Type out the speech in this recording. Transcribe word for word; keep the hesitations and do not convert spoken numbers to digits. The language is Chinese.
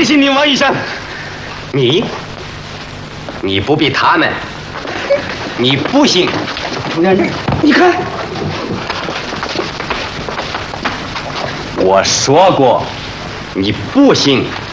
信你，王医生。你，你不比他们，你不信。 你看， 我说过，你不信。